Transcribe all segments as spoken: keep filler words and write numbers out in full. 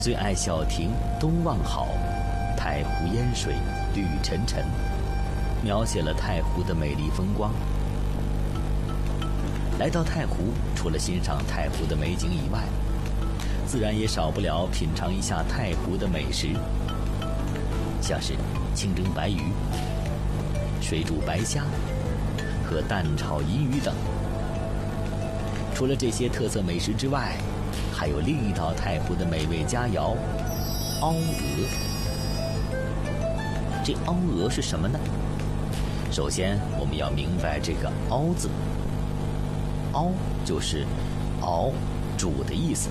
最爱小亭东望好，太湖烟水绿沉沉，描写了太湖的美丽风光。来到太湖，除了欣赏太湖的美景以外，自然也少不了品尝一下太湖的美食，像是清蒸白鱼、水煮白虾和蛋炒银鱼等。除了这些特色美食之外，还有另一道太湖的美味佳肴——凹鹅。这凹鹅是什么呢？首先，我们要明白这个“凹”字，“凹”就是熬、煮的意思。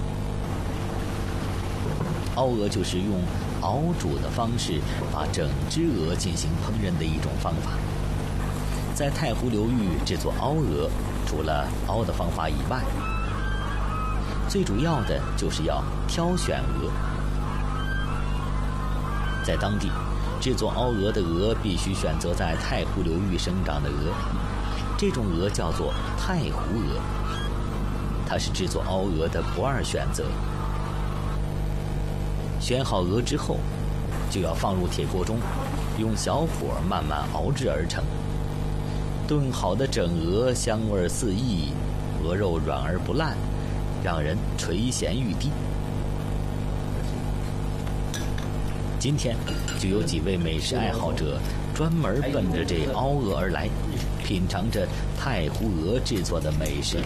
凹鹅就是用熬煮的方式把整只鹅进行烹饪的一种方法。在太湖流域制作凹鹅，除了熬的方法以外，最主要的就是要挑选鹅。在当地，制作凹鹅的鹅必须选择在太湖流域生长的鹅，这种鹅叫做太湖鹅，它是制作凹鹅的不二选择。选好鹅之后，就要放入铁锅中，用小火慢慢熬制而成。炖好的整鹅香味四溢，鹅肉软而不烂，让人垂涎欲滴。今天就有几位美食爱好者专门奔着这凹鹅而来，品尝着太湖鹅制作的美食。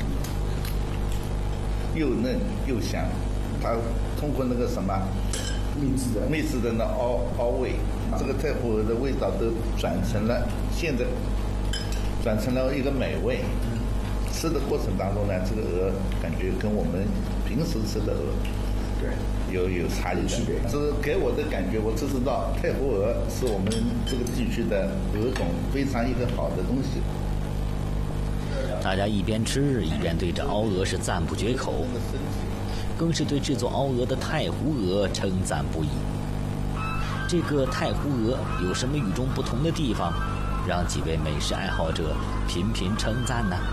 又嫩又香，它通过那个什么秘制的秘制的那凹凹味，这个太湖鹅的味道都转成了现在转成了一个美味。吃的过程当中呢，这个鹅感觉跟我们平时吃的鹅对有有差异的。这是给我的感觉，我只知道太湖鹅是我们这个地区的鹅种非常一个好的东西。 大家一边吃一边对着凹鹅是赞不绝口，更是对制作凹鹅的太湖鹅称赞不已。这个太湖鹅有什么与众不同的地方，让几位美食爱好者频频称赞呢？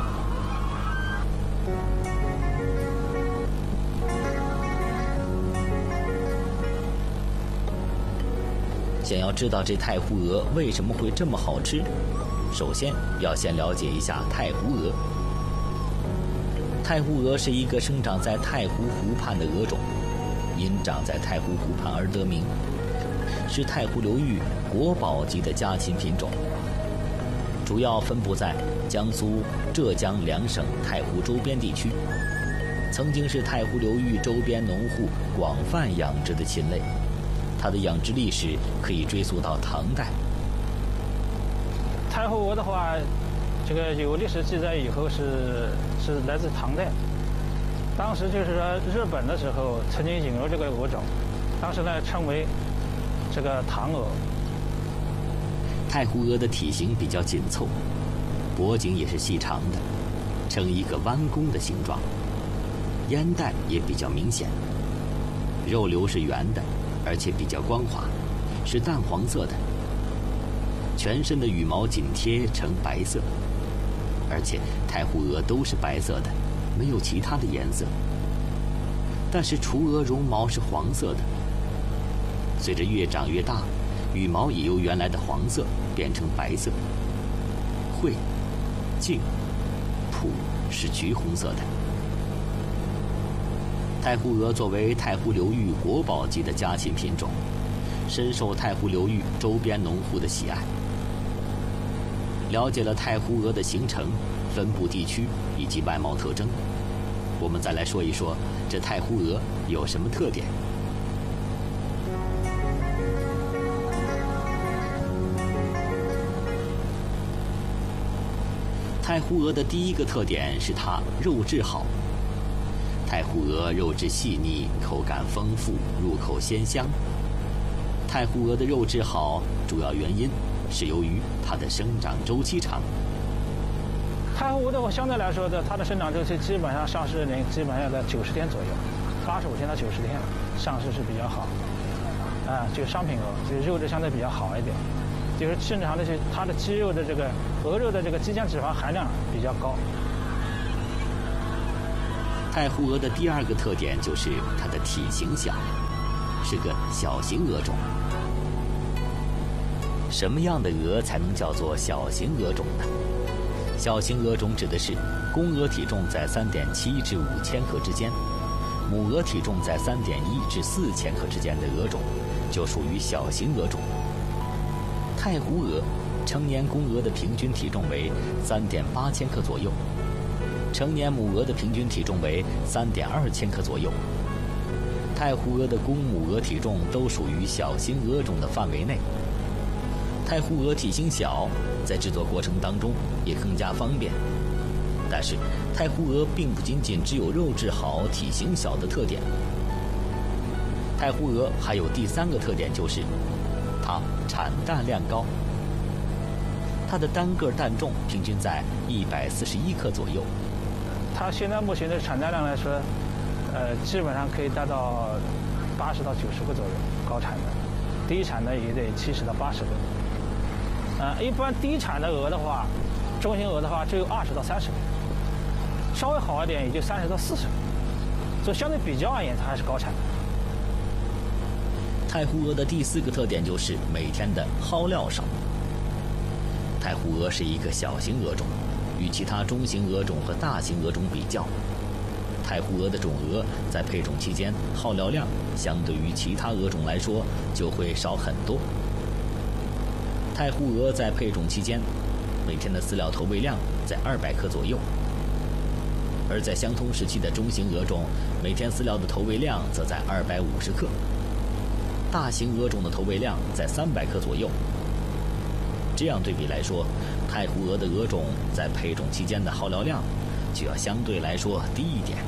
想要知道这太湖鹅为什么会这么好吃，首先要先了解一下太湖鹅。太湖鹅是一个生长在太湖湖畔的鹅种，因长在太湖湖畔而得名，是太湖流域国宝级的家禽品种，主要分布在江苏、浙江两省太湖周边地区，曾经是太湖流域周边农户广泛养殖的禽类。它的养殖历史可以追溯到唐代。 太湖鹅的话，这个有历史记载以后是是来自唐代，当时就是说日本的时候曾经引入这个鹅种，当时呢称为这个唐鹅。 太湖鹅的体型比较紧凑，脖颈也是细长的，呈一个弯弓的形状，烟袋也比较明显，肉瘤是圆的，而且比较光滑，是淡黄色的。全身的羽毛紧贴呈白色，而且太湖鹅都是白色的，没有其他的颜色。但是雏鹅绒毛是黄色的，随着越长越大，羽毛也由原来的黄色变成白色。喙、颈、蹼是橘红色的。太湖鹅作为太湖流域国宝级的家禽品种，深受太湖流域周边农户的喜爱。了解了太湖鹅的形成、分布地区以及外貌特征，我们再来说一说这太湖鹅有什么特点。太湖鹅的第一个特点是它肉质好。太湖鹅肉质细腻，口感丰富，入口鲜香。太湖鹅的肉质好，主要原因是由于它的生长周期长。 太湖鹅的话，相对来说的，它的生长周期基本上上市年基本上在九十天左右，八十五天到九十天上市是比较好。啊、呃，就是商品鹅，就是肉质相对比较好一点，就是正常的是它的肌肉的这个鹅肉的这个肌浆脂肪含量比较高。 太湖鹅的第二个特点就是它的体型小，是个小型鹅种。什么样的鹅才能叫做小型鹅种呢？小型鹅种指的是公鹅体重在 三点七至五千克之间，母鹅体重在 三点一至四千克之间的鹅种，就属于小型鹅种。太湖鹅成年公鹅的平均体重为 三点八千克左右，成年母鹅的平均体重为 三点二千克左右。太湖鹅的公母鹅体重都属于小型鹅种的范围内。太湖鹅体型小，在制作过程当中也更加方便。但是太湖鹅并不仅仅只有肉质好、体型小的特点。太湖鹅还有第三个特点，就是它产蛋量高。它的单个蛋重平均在一百四十一克左右。 它现在目前的产蛋量来说，呃，基本上可以达到八十到九十个左右，高产的，低产的也得七十到八十个。呃，一般低产的鹅的话，中型鹅的话只有二十到三十个，稍微好一点也就三十到四十个，所以相对比较而言，它还是高产的。 太湖鹅的第四个特点就是每天的耗料少。太湖鹅是一个小型鹅种，与其他中型鹅种和大型鹅种比较，太湖鹅的种鹅在配种期间耗料量相对于其他鹅种来说就会少很多。太湖鹅在配种期间，每天的饲料投喂量在二百克左右，而在相同时期的中型鹅种，每天饲料的投喂量则在二百五十克，大型鹅种的投喂量在三百克左右。这样对比来说，太湖鹅的鹅种在配种期间的耗料量就要相对来说低一点。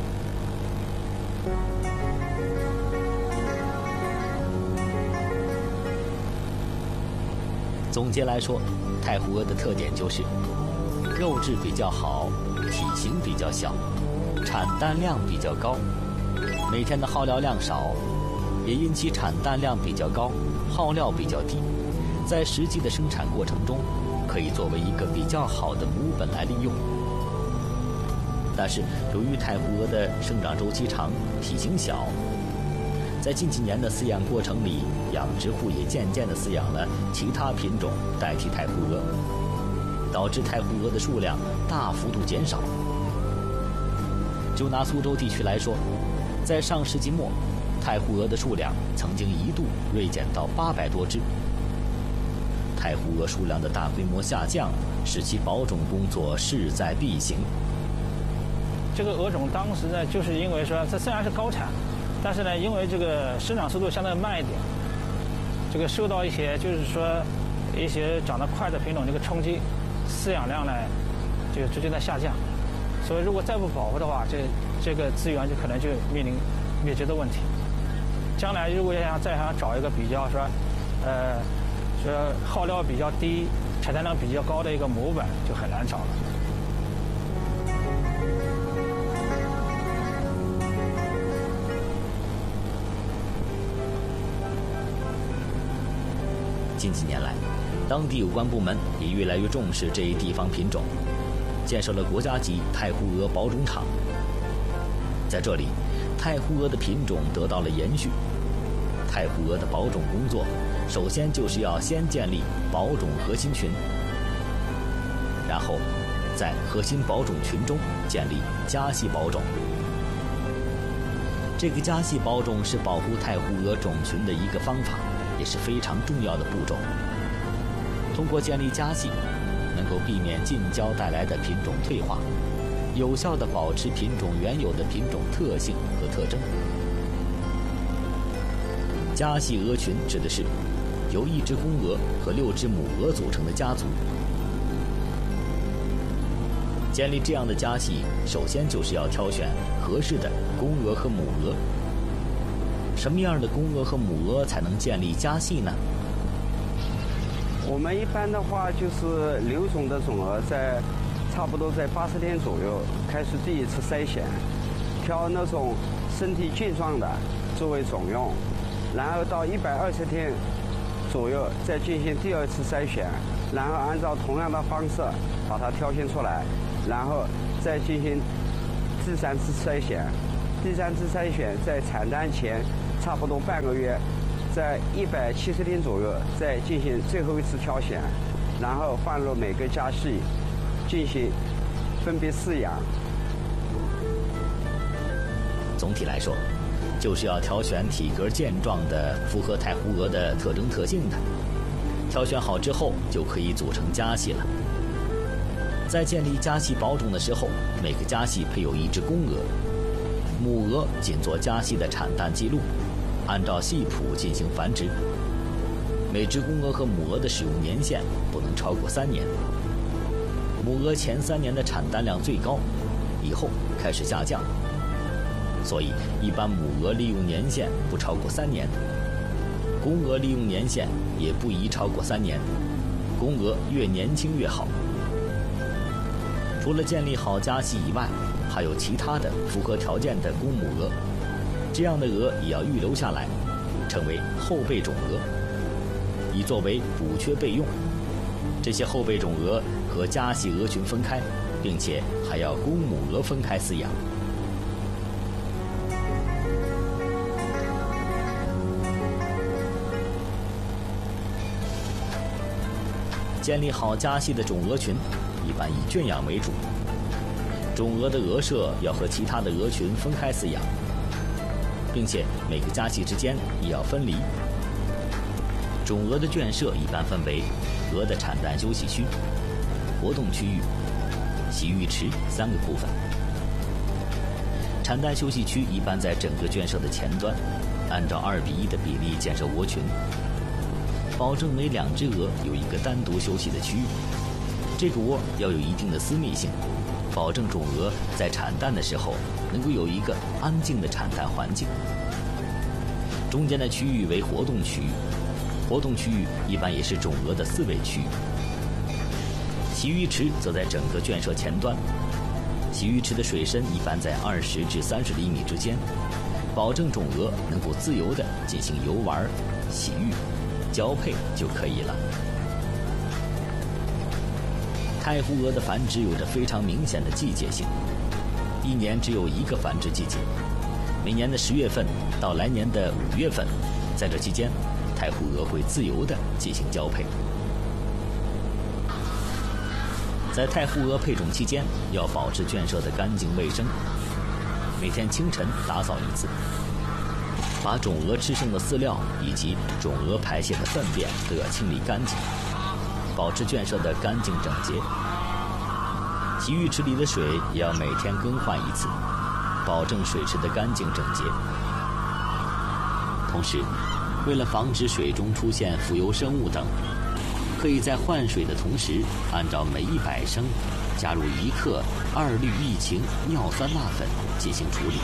总结来说，太湖鹅的特点就是肉质比较好，体型比较小，产蛋量比较高，每天的耗料量少，也因其产蛋量比较高，耗料比较低，在实际的生产过程中可以作为一个比较好的母本来利用。但是由于太湖鹅的生长周期长，体型小，在近几年的饲养过程里，养殖户也渐渐地饲养了其他品种代替太湖鹅，导致太湖鹅的数量大幅度减少。就拿苏州地区来说，在上世纪末，太湖鹅的数量曾经一度锐减到八百多只。太湖鹅数量的大规模下降，使其保种工作势在必行。 这个鹅种当时呢，就是因为说它虽然是高产，但是呢，因为这个生长速度相对慢一点，这个受到一些就是说一些长得快的品种这个冲击，饲养量呢就逐渐在下降。所以如果再不保护的话，这这个资源就可能就面临灭绝的问题。将来如果想再想找一个比较说，呃，说耗料比较低、产蛋量比较高的一个母本，就很难找了。 近几年来，当地有关部门也越来越重视这一地方品种，建设了国家级太湖鹅保种场。在这里，太湖鹅的品种得到了延续。太湖鹅的保种工作，首先就是要先建立保种核心群，然后在核心保种群中建立家系保种。这个家系保种是保护太湖鹅种群的一个方法，也是非常重要的步骤。通过建立家系，能够避免近交带来的品种退化，有效地保持品种原有的品种特性和特征。家系鹅群指的是由一只公鹅和六只母鹅组成的家族。建立这样的家系，首先就是要挑选合适的公鹅和母鹅。什么样的公鹅和母鹅才能建立家系呢？ 我们一般的话就是留种的种鹅在差不多在八十天左右开始第一次筛选，挑那种身体健壮的作为种用，然后到一百二十天左右再进行第二次筛选，然后按照同样的方式把它挑选出来，然后再进行第三次筛选，第三次筛选在产蛋前差不多半个月，在一百七十天左右再进行最后一次挑选，然后放入每个家系进行分别饲养。 总体来说，就是要挑选体格健壮的、符合太湖鹅的特征特性的。挑选好之后，就可以组成家系了。在建立家系保种的时候，每个家系配有一只公鹅，母鹅仅做家系的产蛋记录，按照系谱进行繁殖。每只公鹅和母鹅的使用年限不能超过三年。母鹅前三年的产蛋量最高，以后开始下降。所以，一般母鹅利用年限不超过三年，公鹅利用年限也不宜超过三年，公鹅越年轻越好。除了建立好家系以外，还有其他的符合条件的公母鹅，这样的鹅也要预留下来，称为后备种鹅，以作为补缺备用。这些后备种鹅和家系鹅群分开，并且还要公母鹅分开饲养。建立好家系的种鹅群，一般以圈养为主。种鹅的鹅舍要和其他的鹅群分开饲养，并且每个家系之间也要分离。种鹅的圈舍一般分为鹅的产蛋休息区、活动区域、洗浴池三个部分。产蛋休息区一般在整个圈舍的前端，按照二比一的比例建设窝群。保证每两只鹅有一个单独休息的区域，这个窝要有一定的私密性，保证种鹅在产蛋的时候能够有一个安静的产蛋环境。中间的区域为活动区域，活动区域一般也是种鹅的饲喂区域。洗浴池则在整个圈舍前端，洗浴池的水深一般在二十至三十厘米之间，保证种鹅能够自由地进行游玩、洗浴、交配就可以了。太湖鹅的繁殖有着非常明显的季节性，一年只有一个繁殖季节，每年的十月份到来年的五月份，在这期间，太湖鹅会自由地进行交配。在太湖鹅配种期间，要保持圈舍的干净卫生，每天清晨打扫一次。把种鹅吃剩的饲料以及种鹅排泄的粪便都要清理干净，保持圈舍的干净整洁。洗浴池里的水也要每天更换一次，保证水池的干净整洁。同时，为了防止水中出现浮游生物等，可以在换水的同时，按照每一百升加入一克二氯异氰尿酸钠粉进行处理。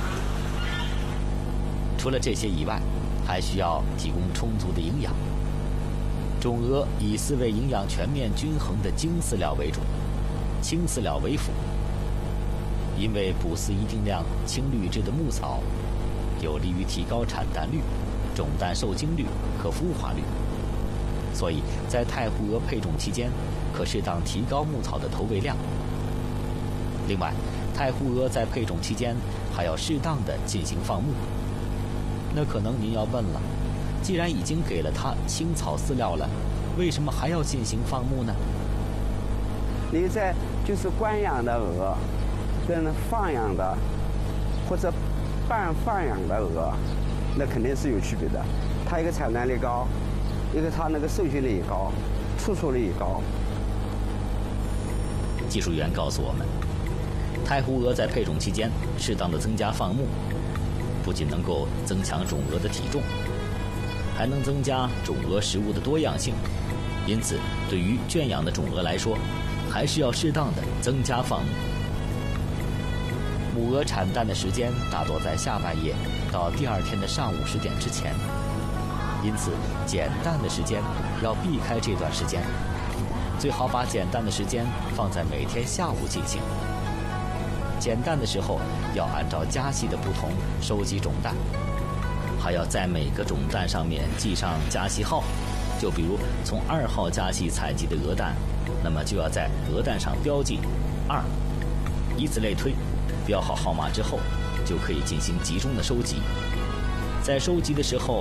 除了这些以外，还需要提供充足的营养。种鹅以饲喂营养全面均衡的精饲料为主，轻饲料为辅。因为补饲一定量青绿质的牧草，有利于提高产蛋率、种蛋受精率和孵化率，所以在太湖鹅配种期间，可适当提高牧草的投喂量。另外，太湖鹅在配种期间还要适当的进行放牧。那可能您要问了，既然已经给了它青草饲料了，为什么还要进行放牧呢？ 你在就是关养的鹅，跟放养的或者半放养的鹅，那肯定是有区别的。它一个产蛋率高，一个它那个受精率也高，出出率也高。 技术员告诉我们，太湖鹅在配种期间适当的增加放牧，不仅能够增强种鹅的体重，还能增加种鹅食物的多样性。因此，对于圈养的种鹅来说，还是要适当的增加放牧。母鹅产蛋的时间大多在下半夜到第二天的上午十点之前，因此捡蛋的时间要避开这段时间，最好把捡蛋的时间放在每天下午进行。捡蛋的时候要按照家系的不同收集种蛋，还要在每个种蛋上面记上家系号。就比如从二号家系采集的鹅蛋，那么就要在鹅蛋上标记二，以此类推。 标好号码之后，就可以进行集中的收集。在收集的时候，